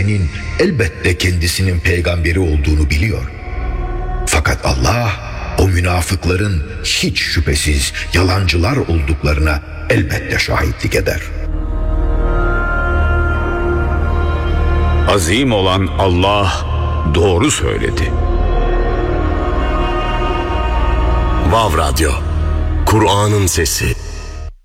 senin elbette kendisinin peygamberi olduğunu biliyor. Fakat Allah o münafıkların hiç şüphesiz yalancılar olduklarına elbette şahitlik eder. Azim olan Allah doğru söyledi. Vav Radyo, Kur'an'ın sesi.